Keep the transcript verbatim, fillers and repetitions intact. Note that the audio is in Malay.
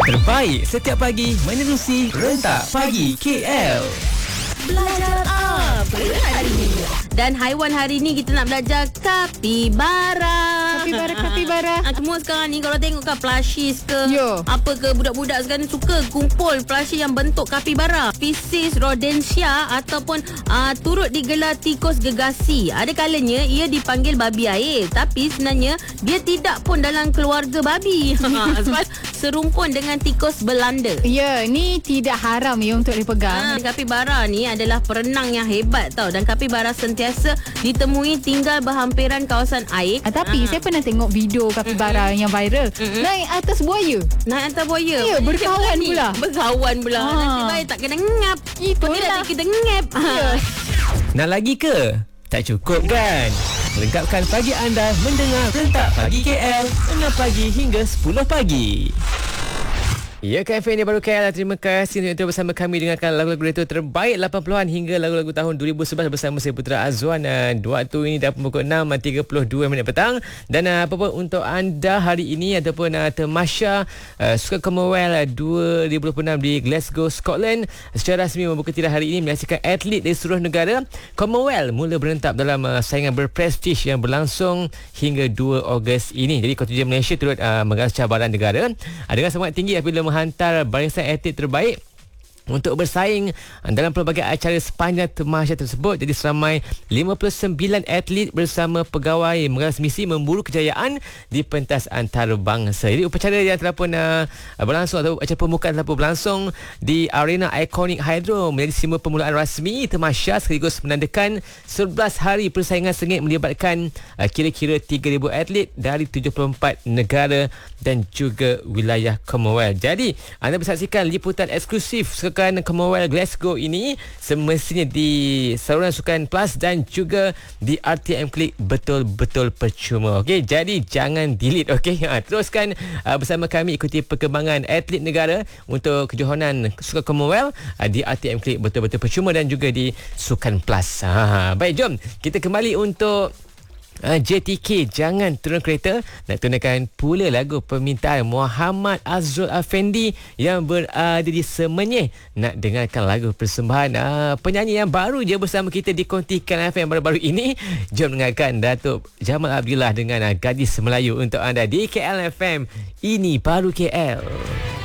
Terbaik setiap pagi menerusi Rentak Pagi K L. Belajar apa hari ini? Dan haiwan hari ni kita nak belajar kapibara. Kapibara, kapibara. Ha, semua sekarang ni kalau tengok kan plushies ke, Yo. apa ke, budak-budak sekarang ni suka kumpul plushie yang bentuk kapibara. Spesies rodentia ataupun uh, turut digelar tikus gegasi. Ada kalanya ia dipanggil babi air, tapi sebenarnya dia tidak pun dalam keluarga babi. Sebab serumpun dengan tikus Belanda. Ya, ni tidak haram ya untuk dipegang. Ha, kapibara ni adalah perenang yang hebat tau. Dan kapibara sentiasa ditemui tinggal berhampiran kawasan air. Ah, tapi ha. saya pernah tengok video kapibara mm-hmm. yang viral. Mm-hmm. Naik atas buaya. Naik atas buaya. Ya, berkawan ni. pula. Berkawan pula. Ha. Nasib baik tak kena ngap. Itulah. Tidak kita ngap. Ya. Nak lagi ke? Tak cukup kan? Lengkapkan pagi anda mendengar Rentak Pagi K L enam pagi hingga sepuluh pagi. Ya, K F M ni baru K L. Terima kasih untuk bersama kami dengarkan lagu-lagu retro terbaik lapan puluhan hingga lagu-lagu tahun dua ribu sebelas bersama saya Putra Azwan. Dan waktu ini dah pukul enam tiga puluh dua minit petang. Dan uh, apa-apa untuk anda hari ini ataupun uh, temasya uh, Sukan Commonwealth uh, dua ribu dua puluh enam di Glasgow, Scotland secara rasmi membuka tirai hari ini menyaksikan atlet dari seluruh negara. Commonwealth mula berentap dalam uh, saingan berprestij yang berlangsung hingga dua Ogos ini. Jadi kontingen Malaysia turut uh, menggagas cabaran negara uh, dengan semangat tinggi apabila menghantar barisan atlet terbaik untuk bersaing dalam pelbagai acara sepanjang temasya tersebut. Jadi seramai lima puluh sembilan atlet bersama pegawai mengalas misi memburu kejayaan di pentas antarabangsa. Jadi upacara yang telah pun uh, berlangsung atau acara pembukaan telah pun berlangsung di Arena Iconic Hydro menjadi simbol permulaan rasmi temasya sekaligus menandakan sebelas hari persaingan sengit melibatkan uh, kira-kira tiga ribu atlet dari tujuh puluh empat negara dan juga wilayah Commonwealth. Jadi anda bersaksikan liputan eksklusif Sukan Commonwealth Glasgow ini semestinya di saluran Sukan Plus dan juga di R T M Klik betul-betul percuma. Okey, jadi jangan delete. Okey, ha, teruskan uh, bersama kami ikuti perkembangan atlet negara untuk kejohanan Sukan Commonwealth uh, di R T M Klik betul-betul percuma dan juga di Sukan Plus. Ha, baik, jom kita kembali untuk Uh, J T K Jangan Turun Kereta. Nak tunaikan pula lagu permintaan Muhammad Azrul Afendi yang berada di Semenyih. Nak dengarkan lagu persembahan uh, penyanyi yang baru je bersama kita di Kontikan F M baru-baru ini. Jom dengarkan Datuk Jamal Abdillah dengan uh, Gadis Melayu untuk anda di K L F M. Ini baru K L.